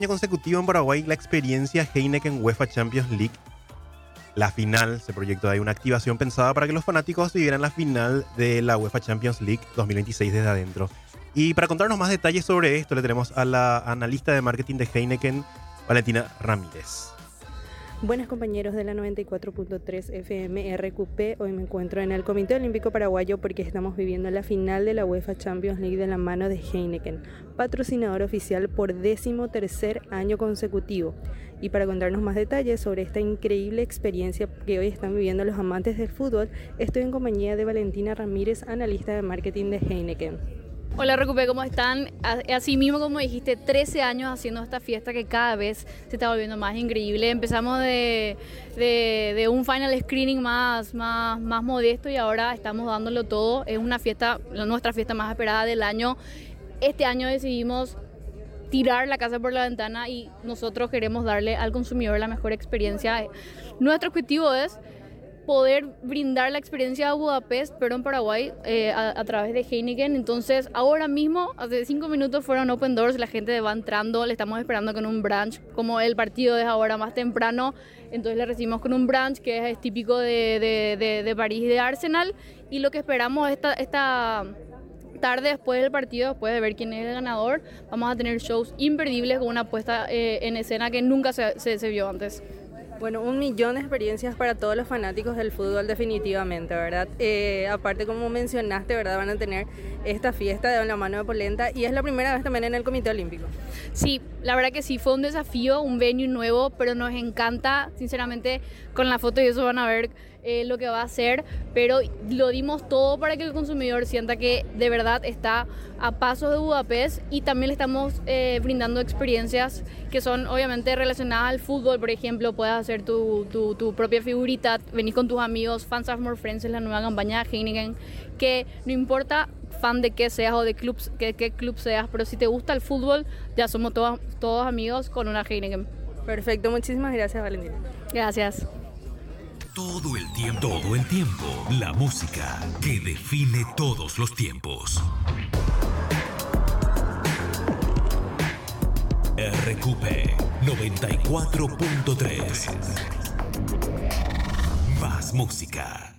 Año consecutivo en Paraguay, la experiencia Heineken UEFA Champions League. La final se proyectó ahí una activación pensada para que los fanáticos vivieran la final de la UEFA Champions League 2026 desde adentro. Y para contarnos más detalles sobre esto, le tenemos a la analista de marketing de Heineken, Valentina Ramírez. Buenas compañeros de la 94.3 FM RQP, hoy me encuentro en el Comité Olímpico Paraguayo porque estamos viviendo la final de la UEFA Champions League de la mano de Heineken, patrocinador oficial por 13º año consecutivo. Y para contarnos más detalles sobre esta increíble experiencia que hoy están viviendo los amantes del fútbol, estoy en compañía de Valentina Ramírez, analista de marketing de Heineken. Hola Recupe, ¿cómo están? Así mismo como dijiste, 13 años haciendo esta fiesta que cada vez se está volviendo más increíble. Empezamos de un final screening más modesto y ahora estamos dándolo todo. Es una fiesta, nuestra fiesta más esperada del año. Este año decidimos tirar la casa por la ventana y nosotros queremos darle al consumidor la mejor experiencia. Nuestro objetivo es poder brindar la experiencia de Budapest, pero en Paraguay, a través de Heineken. Entonces, ahora mismo, hace 5 minutos fueron open doors, la gente va entrando, le estamos esperando con un brunch, como el partido es ahora más temprano, entonces le recibimos con un brunch que es típico de París, de Arsenal, y lo que esperamos esta tarde después del partido, después de ver quién es el ganador, vamos a tener shows imperdibles con una puesta en escena que nunca se vio antes. Bueno, 1 millón de experiencias para todos los fanáticos del fútbol definitivamente, ¿verdad? Aparte, como mencionaste, ¿verdad? Van a tener esta fiesta de la mano de Polenta y es la primera vez también en el Comité Olímpico. Sí, la verdad que sí, fue un desafío, un venue nuevo, pero nos encanta, sinceramente, con la foto y eso van a ver lo que va a hacer, pero lo dimos todo para que el consumidor sienta que de verdad está a pasos de Budapest y también le estamos brindando experiencias que son obviamente relacionadas al fútbol. Por ejemplo, puedes hacer tu propia figurita, venís con tus amigos. Fans Have More Friends es la nueva campaña de Heineken, que no importa fan de qué seas o de clubs, qué club seas, pero si te gusta el fútbol, ya somos todos amigos con una Heineken. Perfecto, muchísimas gracias, Valentina. Gracias. Todo el tiempo, la música que define todos los tiempos. RQP 94.3. Más música.